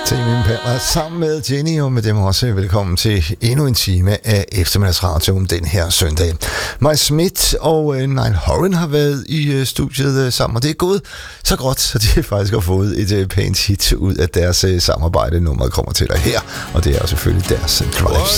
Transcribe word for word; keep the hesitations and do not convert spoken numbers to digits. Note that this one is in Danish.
Tame Impala sammen med Jenny, og med dem også velkommen til endnu en time af eftermiddagsradio om den her søndag. Maj Schmidt og uh, Niall Horan har været i uh, studiet uh, sammen, og det er gået så godt, så de faktisk har fået et uh, pænt hit ud af deres uh, samarbejde. Nummeret kommer til dig her, og det er jo selvfølgelig deres uh, Drive